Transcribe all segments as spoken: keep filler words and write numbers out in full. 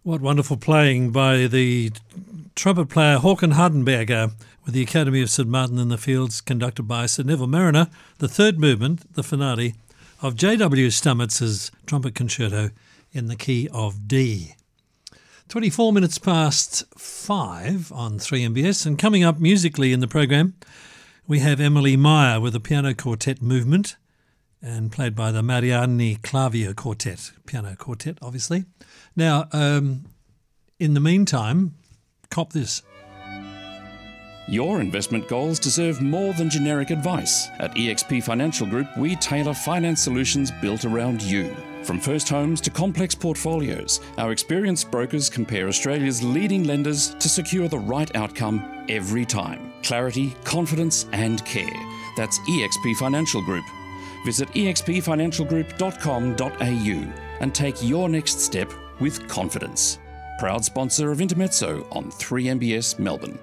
What wonderful playing by the trumpet player Håkan Hardenberger with the Academy of St Martin in the Fields, conducted by Sir Neville Mariner, the third movement, the finale, of J W Stamets' trumpet concerto in the key of D. twenty-four minutes past five on three M B S, and coming up musically in the program, we have Emily Meyer with a piano quartet movement, and played by the Mariani Clavier Quartet, piano quartet, obviously. Now, um, in the meantime, cop this. Your investment goals deserve more than generic advice. At E X P Financial Group, we tailor finance solutions built around you. From first homes to complex portfolios, our experienced brokers compare Australia's leading lenders to secure the right outcome every time. Clarity, confidence and care. That's E X P Financial Group. Visit e x p financial group dot com dot a u and take your next step with confidence. Proud sponsor of Intermezzo on three M B S Melbourne.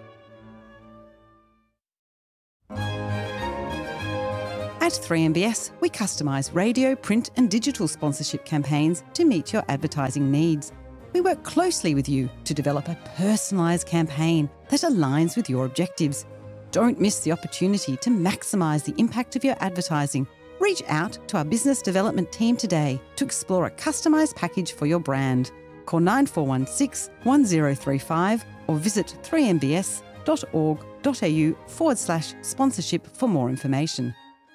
At three M B S, we customise radio, print and digital sponsorship campaigns to meet your advertising needs. We work closely with you to develop a personalised campaign that aligns with your objectives. Don't miss the opportunity to maximise the impact of your advertising. Reach out to our business development team today to explore a customised package for your brand. Call nine four one six, one zero three five or visit three m b s dot org dot a u forward slash sponsorship for more information.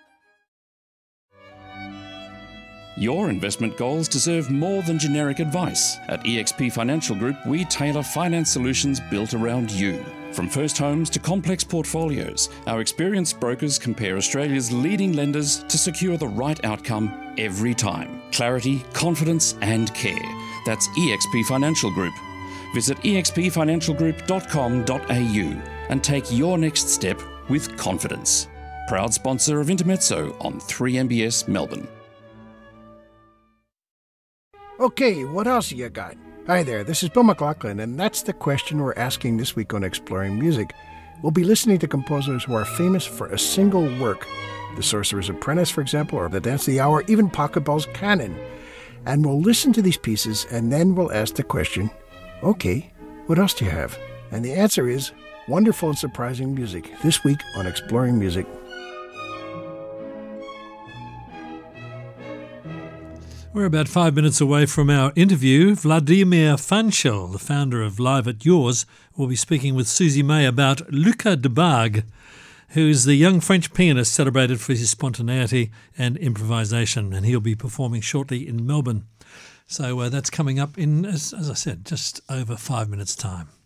Your investment goals deserve more than generic advice. At E X P Financial Group, we tailor finance solutions built around you. From first homes to complex portfolios, our experienced brokers compare Australia's leading lenders to secure the right outcome every time. Clarity, confidence and care. That's E X P Financial Group. Visit e x p financial group dot com dot a u and take your next step with confidence. Proud sponsor of Intermezzo on three M B S Melbourne. Okay, what else you got? Hi there, this is Bill McLaughlin, and that's the question we're asking this week on Exploring Music. We'll be listening to composers who are famous for a single work. The Sorcerer's Apprentice, for example, or The Dance of the Hour, even Pachelbel's Canon. And we'll listen to these pieces, and then we'll ask the question, okay, what else do you have? And the answer is wonderful and surprising music, this week on Exploring Music. We're about five minutes away from our interview. Vladimir Fanchel, the founder of Live at Yours, will be speaking with Susie May about Luca de Bargue, who is the young French pianist celebrated for his spontaneity and improvisation, and he'll be performing shortly in Melbourne. So uh, that's coming up in, as, as I said, just over five minutes' time.